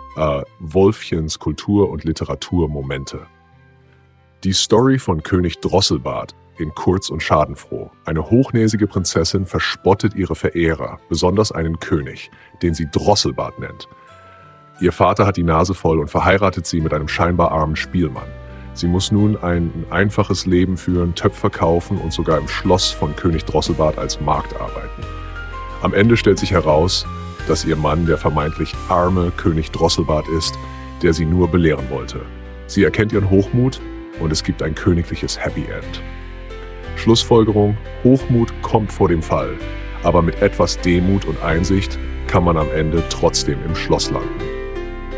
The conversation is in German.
Wolfchens Kultur- und Literaturmomente. Die Story von König Drosselbart in Kurz und Schadenfroh. Eine hochnäsige Prinzessin verspottet ihre Verehrer, besonders einen König, den sie Drosselbart nennt. Ihr Vater hat die Nase voll und verheiratet sie mit einem scheinbar armen Spielmann. Sie muss nun ein einfaches Leben führen, Töpfer kaufen und sogar im Schloss von König Drosselbart als Magd arbeiten. Am Ende stellt sich heraus, dass ihr Mann der vermeintlich arme König Drosselbart ist, der sie nur belehren wollte. Sie erkennt ihren Hochmut und es gibt ein königliches Happy End. Schlussfolgerung: Hochmut kommt vor dem Fall, aber mit etwas Demut und Einsicht kann man am Ende trotzdem im Schloss landen.